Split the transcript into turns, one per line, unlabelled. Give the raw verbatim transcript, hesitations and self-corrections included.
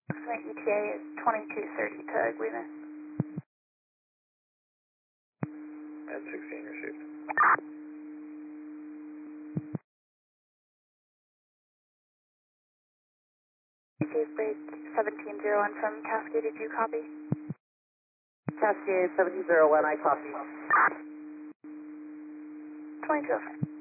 Estimate E T A is twenty-two thirty to Aguila.
At sixteen received.
Receive break seventeen zero one from Cascade, did you copy?
Cascade seventeen zero one, I copy.
twenty-two oh five.